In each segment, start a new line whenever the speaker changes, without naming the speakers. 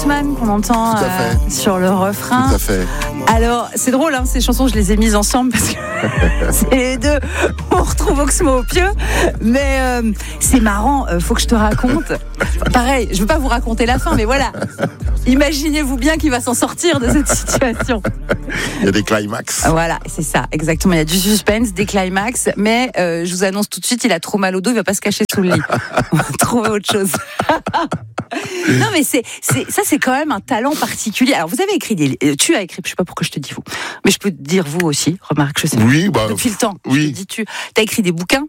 Qu'on entend sur le refrain.
Tout à fait.
Alors, c'est drôle, hein, ces chansons, je les ai mises ensemble parce que c'est les deux. On retrouve Oxmo au pieu. Mais c'est marrant, faut que je te raconte. Pareil, je veux pas vous raconter la fin, mais voilà. Imaginez-vous bien qu'il va s'en sortir de cette situation.
Il y a des climax.
Voilà, c'est ça, exactement. Il y a du suspense, des climax, mais je vous annonce tout de suite, il a trop mal au dos, il va pas se cacher sous le lit. On va trouver autre chose. Non, mais c'est quand même un talent particulier. Alors, vous avez écrit tu as écrit, je sais pas pourquoi je te dis vous, mais je peux te dire vous aussi. Remarque, je sais.
Oui,
depuis le temps.
Oui.
Je te dis tu. T'as écrit des bouquins.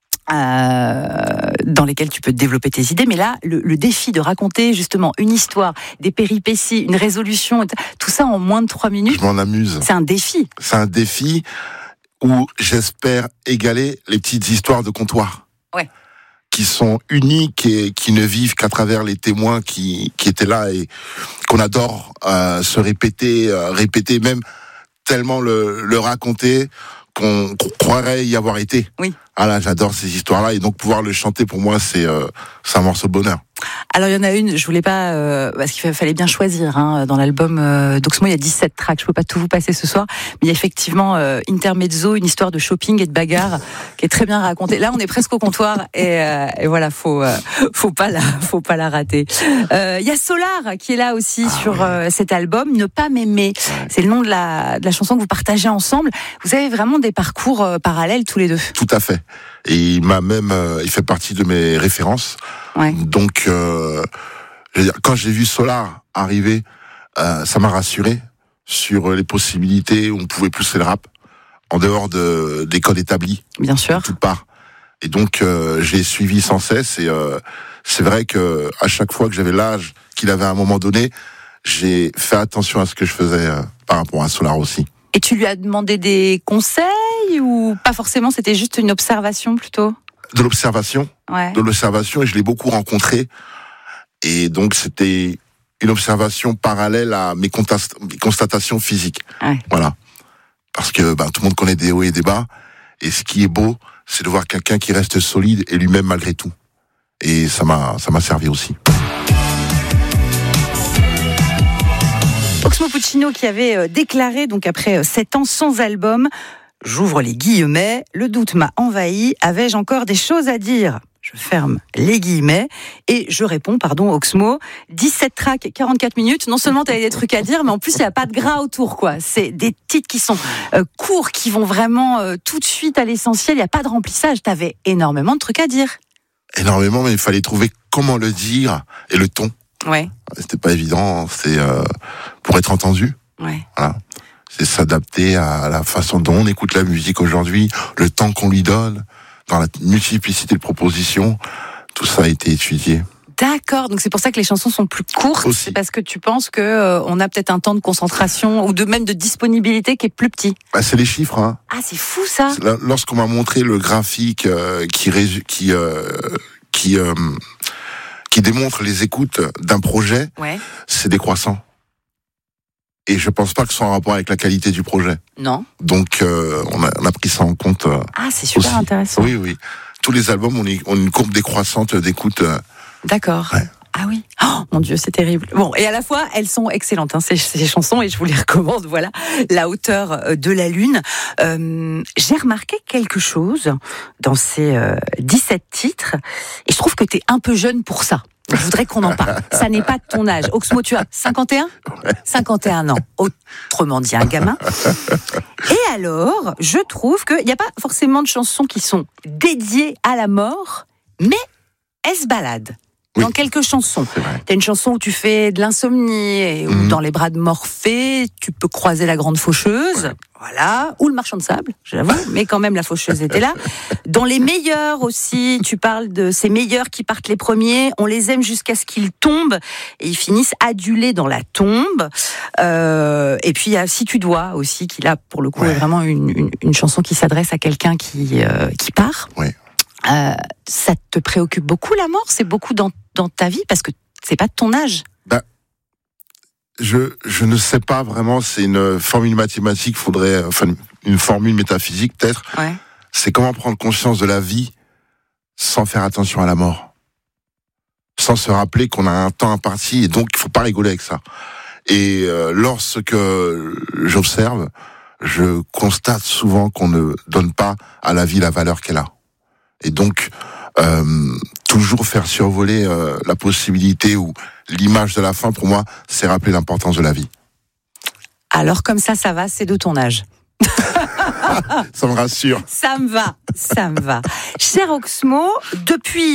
Dans lesquels tu peux développer tes idées, mais là, le défi de raconter justement une histoire, des péripéties, une résolution, tout ça en moins de 3 minutes.
Je m'en amuse.
C'est un défi.
C'est un défi où j'espère égaler les petites histoires de comptoir.
Ouais.
Qui sont uniques et qui ne vivent qu'à travers les témoins qui étaient là et qu'on adore se répéter même tellement le raconter qu'on croirait y avoir été.
Oui.
Ah là, j'adore ces histoires-là et donc pouvoir le chanter pour moi c'est un morceau de bonheur.
Alors il y en a une, je voulais pas parce qu'il fallait bien choisir dans l'album d'Oxmo, il y a 17 tracks, je peux pas tout vous passer ce soir, mais il y a effectivement Intermezzo, une histoire de shopping et de bagarre qui est très bien racontée. Là, on est presque au comptoir et voilà, faut pas la rater. Il y a Solar qui est là aussi sur cet album, Ne pas m'aimer. C'est le nom de la chanson que vous partagez ensemble. Vous avez vraiment des parcours parallèles tous les deux.
Tout à fait. Et il fait partie de mes références.
Ouais.
Donc, quand j'ai vu Solar arriver, ça m'a rassuré sur les possibilités où on pouvait pousser le rap en dehors des codes établis.
Bien sûr.
De toutes parts. Et donc, j'ai suivi sans cesse. Et c'est vrai que à chaque fois que j'avais l'âge qu'il avait à un moment donné, j'ai fait attention à ce que je faisais par rapport à Solar aussi.
Et tu lui as demandé des conseils ou pas forcément, c'était juste une observation plutôt ?
De l'observation.
Ouais.
De l'observation, et je l'ai beaucoup rencontré. Et donc, c'était une observation parallèle à mes constatations physiques.
Ouais.
Voilà. Parce que tout le monde connaît des hauts et des bas. Et ce qui est beau, c'est de voir quelqu'un qui reste solide et lui-même malgré tout. Et ça m'a servi aussi.
Oxmo Puccino qui avait déclaré, donc après 7 ans sans album, j'ouvre les guillemets, le doute m'a envahi, avais-je encore des choses à dire ? Je ferme les guillemets et je réponds, Oxmo, 17 tracks, 44 minutes, non seulement tu avais des trucs à dire, mais en plus il n'y a pas de gras autour, quoi. C'est des titres qui sont courts, qui vont vraiment tout de suite à l'essentiel, il n'y a pas de remplissage, tu avais énormément de trucs à dire.
Énormément, mais il fallait trouver comment le dire et le ton.
Ouais.
C'était pas évident, c'est pour être entendu.
Ouais.
Voilà. C'est s'adapter à la façon dont on écoute la musique aujourd'hui, le temps qu'on lui donne, dans la multiplicité de propositions, tout ça a été étudié.
D'accord, donc c'est pour ça que les chansons sont plus courtes,
aussi.
C'est parce que tu penses que on a peut-être un temps de concentration ou même de disponibilité qui est plus petit.
C'est les chiffres, hein.
Ah, c'est fou ça.
Lorsqu'on m'a montré le graphique qui démontre les écoutes d'un projet,
Ouais.
c'est décroissant. Et je pense pas que ce soit en rapport avec la qualité du projet.
Non.
Donc on a pris ça en compte.
Ah, c'est super
aussi.
intéressant.
Oui. Tous les albums ont une courbe décroissante d'écoute.
D'accord.
Ouais.
Ah oui. Oh mon Dieu, c'est terrible. Bon, et à la fois, elles sont excellentes, ces chansons, et je vous les recommande. Voilà, La hauteur de la lune. J'ai remarqué quelque chose dans ces 17 titres, et je trouve que t'es un peu jeune pour ça. Je voudrais qu'on en parle. Ça n'est pas de ton âge. Oxmo, tu as 51 ?
Ouais.
51 ans. Autrement dit, un gamin. Et alors, je trouve qu'il n'y a pas forcément de chansons qui sont dédiées à la mort, mais elles se baladent.
Oui.
Dans quelques chansons.
T'as
une chanson où tu fais de l'insomnie, ou dans Les bras de Morphée, tu peux croiser la grande faucheuse. Ouais. Voilà. Ou le marchand de sable, j'avoue. Mais quand même, la faucheuse était là. Dans Les meilleurs aussi, tu parles de ces meilleurs qui partent les premiers. On les aime jusqu'à ce qu'ils tombent. Et ils finissent adulés dans la tombe. Et puis, il y a Si tu dois aussi, qui là, pour le coup, est vraiment une chanson qui s'adresse à quelqu'un qui part.
Ouais.
Ça te préoccupe beaucoup la mort ? C'est beaucoup dans ta vie parce que c'est pas de ton âge.
Je ne sais pas vraiment. C'est une formule mathématique. Une formule métaphysique peut-être.
Ouais.
C'est comment prendre conscience de la vie sans faire attention à la mort, sans se rappeler qu'on a un temps imparti, et donc il faut pas rigoler avec ça. Et lorsque j'observe, je constate souvent qu'on ne donne pas à la vie la valeur qu'elle a. Et donc, toujours faire survoler la possibilité ou l'image de la fin, pour moi, c'est rappeler l'importance de la vie.
Alors comme ça va, c'est de ton âge.
Ça me rassure.
Ça me va. Cher Oxmo, depuis